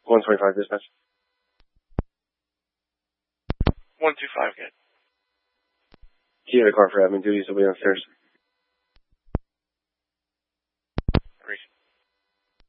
125 dispatch. 125, good. Key to the car for admin duties will be downstairs. Reason.